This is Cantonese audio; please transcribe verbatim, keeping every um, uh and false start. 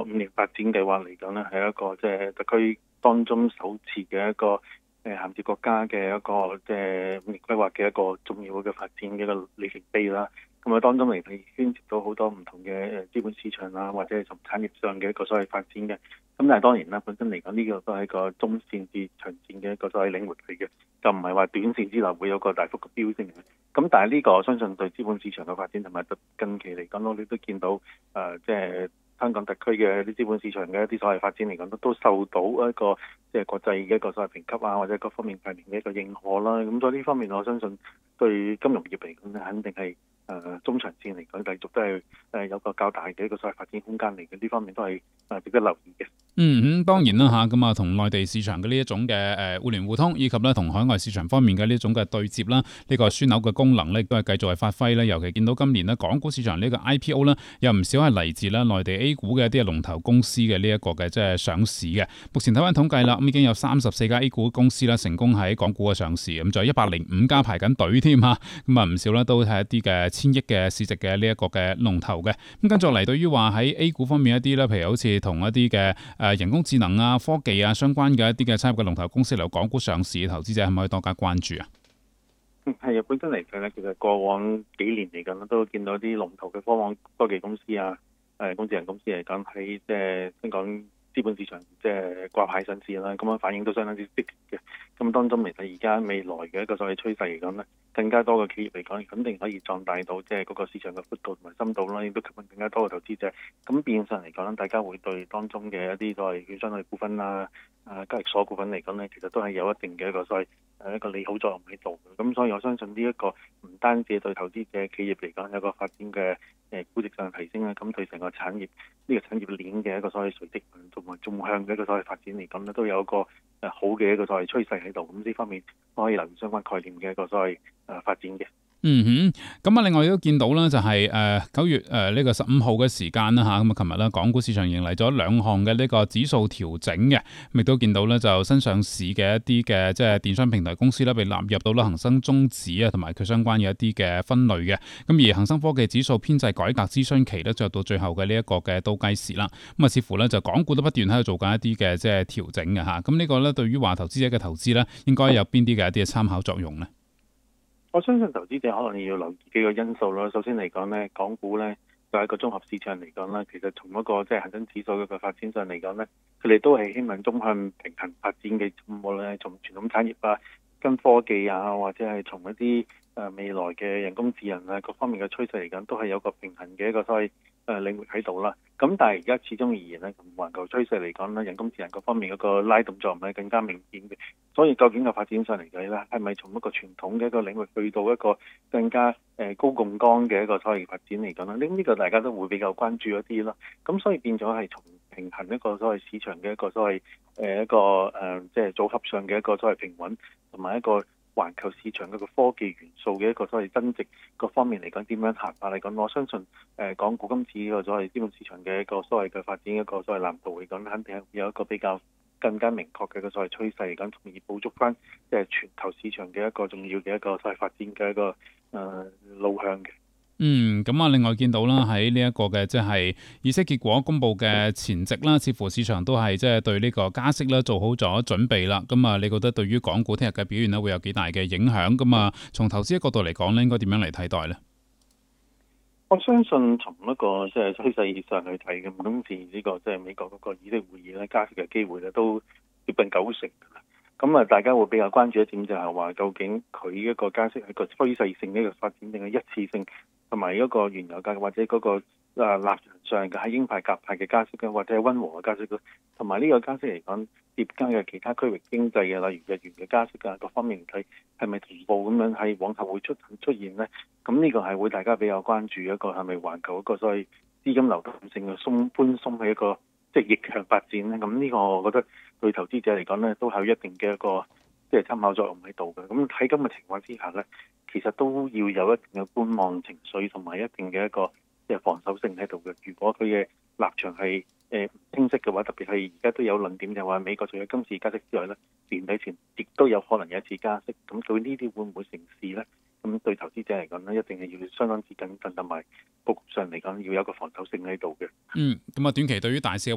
五年發展計劃嚟講咧，係一個即係特區當中首次嘅一個誒銜接國家嘅一個即係五年規劃嘅一個重要嘅發展嘅一個里程碑啦。咁啊，當中嚟係牽涉到好多唔同嘅誒資本市場啦，或者係從產業上嘅一個所謂發展嘅。咁但係當然啦，本身嚟講呢個都係一個中線至長線嘅一個所謂領域嚟嘅，就唔係話短線之內會有個大幅嘅飆升嘅。咁但係呢個我相信對資本市場嘅發展同埋近期嚟講，我哋都見到誒、呃、即係香港特區嘅啲資本市場嘅一啲所謂發展嚟講，都都受到一個即係國際嘅一個所謂評級啊，或者各方面排名嘅一個認可啦。咁所以呢方面，我相信對金融業嚟講咧，肯定係誒、呃、中長線嚟講，繼續都係誒有個較大嘅一個所謂發展空間嚟嘅。呢方面都係誒值得留意嘅。 嗯嗯，當然啦嚇，咁啊同內地市場嘅呢一種嘅誒互聯互通，以及咧同海外市場方面嘅呢種嘅對接啦，呢、這個樞紐嘅功能咧，亦都係繼續係發揮咧。尤其見到今年咧，港股市場呢個 I P O 咧，有唔少係嚟自咧內地 A 股嘅一啲龍頭公司嘅呢一個嘅即係上市嘅。目前睇翻統計啦，咁已經有三十四家 A 股公司啦成功喺港股嘅上市，咁就有一百零五家排緊隊添嚇，咁啊唔少咧都係一啲嘅千億嘅市值嘅呢一個嘅龍頭嘅。咁跟住嚟，對於話喺 A 股方面一啲咧，譬如好似同一啲嘅誒人工智能啊、科技啊相關嘅一啲嘅參與嘅龍頭公司嚟港股上市嘅投資者，係咪可以多加關注啊？ 係啊，本身嚟講咧，其實過往幾年嚟講都見到啲龍頭嘅科網科技公司啊、誒工智能公司嚟講喺即係香港資本市場即係掛牌上市啦，咁樣反應都相當之積極嘅。咁當中其實而家未來嘅一個所謂趨勢嚟講咧，更加多嘅企業嚟講，肯定可以壯大到即係嗰個市場嘅闊度同埋深度啦，亦都吸引更加多嘅投資者。咁變相嚟講咧，大家會對當中嘅一啲所謂券商嘅股份啦、啊交易所股份嚟講咧，其實都係有一定嘅一個所謂誒一個利好作用喺度嘅。咁所以我相信呢一個唔單止對投資者企業嚟講有個發展嘅誒估值上提升啦，咁對成個產業呢、呢個產業鏈嘅一個所謂垂直同埋縱向嘅一個所謂發展嚟講咧，都有一個誒好嘅一個所謂趨勢喺度。咁呢方面都可以留意相關概念嘅一個所謂誒發展嘅。 嗯哼，咁啊，另外亦都見到啦，就係誒九月誒呢個十五號嘅時間啦嚇，咁啊，琴日咧港股市場迎嚟咗兩項嘅呢個指數調整嘅，亦都見到咧就新上市嘅一啲嘅即係電商平台公司咧被納入到啦恒生中指啊，同埋佢相關嘅一啲嘅分類嘅。咁而恒生科技指數編制改革諮詢期咧，就到最後嘅呢一個嘅倒計時啦。咁啊，似乎咧就港股都不斷喺度做緊一啲嘅即係調整嘅嚇。咁呢個咧對於話投資者嘅投資咧，應該有邊啲嘅一啲嘅參考作用咧？ 我相信投資者可能要留意幾個因素咯。首先嚟講咧，港股咧就係一個綜合市場嚟講啦，其實從一個即係恒生指數嘅發展上嚟講咧，佢哋都係希望中向平衡發展嘅，無論係從傳統產業啊、跟科技啊，或者係從一啲誒未來嘅人工智能啊各方面嘅趨勢嚟講，都係有個平衡嘅一個所謂誒領域喺度啦。咁但係而家始終而言咧，從環球趨勢嚟講咧，人工智能各方面嗰個拉動作用係更加明顯嘅。所以究竟個發展上嚟計咧，係咪從一個傳統嘅一個領域去到一個更加誒高槓桿嘅一個所謂發展嚟講咧？呢、這、呢個大家都會比較關注一啲咯。咁所以變咗係從平衡一個所謂市場嘅一個所謂誒一個誒即係組合上嘅一個所謂平穩，同埋一個環球市場嗰個科技元素嘅一個所謂增值各方面嚟講點樣行法嚟講，我相信誒港股今次呢個所謂資本市場嘅一個所謂嘅發展一個所謂藍圖嚟講，肯定係有一個比較更加明確嘅一個所謂趨勢嚟講，從而捕捉翻即係全球市場嘅一個重要嘅一個所謂發展嘅一個誒、呃、路向嘅。 嗯，咁啊，另外見到啦，喺呢一個嘅即係議息結果公布嘅前夕啦，似乎市場都係即係對呢個加息咧做好咗準備啦。咁啊，你覺得對於港股聽日嘅表現咧會有幾大嘅影響？咁啊，從投資嘅角度嚟講咧，應該點樣嚟睇待咧？ 我相信從一個即係趨勢上去睇嘅，今次呢個即係美國嗰個議息會議咧，加息嘅機會咧都接近九成。咁啊，大家會比較關注一點就係話，究竟佢一個加息係個趨勢性嘅一個發展，定係一次性，同埋一個原油價或者嗰個啊立場上嘅係鷹派鴿派嘅加息嘅，或者係溫和嘅加息嘅，同埋呢個加息嚟講疊加嘅其他區域經濟嘅，例如日元嘅加息啊各方面嚟睇，係咪同步咁樣係往後會出出現呢？咁呢個係會大家比較關注一個係咪環球一個所謂資金流動性嘅鬆寬鬆係一個即係逆向發展呢？咁呢個我覺得對投資者嚟講咧，都係有一定嘅一個即係參考作用喺度嘅。咁喺咁嘅情況之下咧，其實都要有一定嘅觀望情緒同埋一定嘅一個即係防守性喺度嘅。如果佢嘅立場係誒唔清晰嘅話，特別係而家都有論點就話美國除咗今次加息之外咧，年底前亦都有可能有一次加息。咁佢呢啲會唔會成事咧？咁對投資者嚟講咧，一定係要相當之謹慎，同埋佈局上嚟講要有一個防守性喺度嘅。 嗯，咁啊，短期對於大市